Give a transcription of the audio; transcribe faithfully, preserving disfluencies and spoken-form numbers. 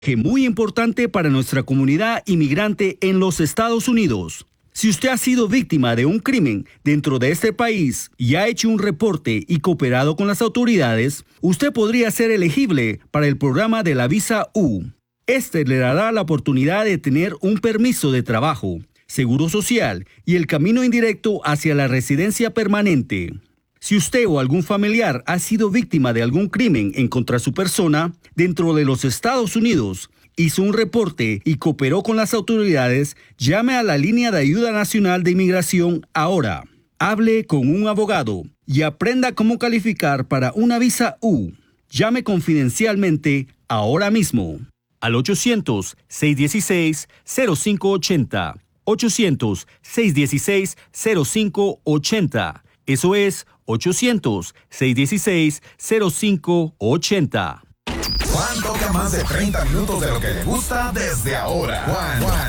Que muy importante para nuestra comunidad inmigrante en los Estados Unidos. Si usted ha sido víctima de un crimen dentro de este país y ha hecho un reporte y cooperado con las autoridades, usted podría ser elegible para el programa de la visa U. Este le dará la oportunidad de tener un permiso de trabajo, seguro social y el camino indirecto hacia la residencia permanente. Si usted o algún familiar ha sido víctima de algún crimen en contra de su persona dentro de los Estados Unidos, hizo un reporte y cooperó con las autoridades, llame a la línea de ayuda nacional de inmigración ahora. Hable con un abogado y aprenda cómo calificar para una visa U. Llame confidencialmente ahora mismo al ochocientos, seiscientos dieciséis, cero cinco ochenta. ochocientos, seiscientos dieciséis, cero cinco ochenta. Eso es ochocientos, seiscientos dieciséis, cero cinco ochenta. Juan toca más de treinta minutos de lo que le gusta desde ahora. Juan, Juan.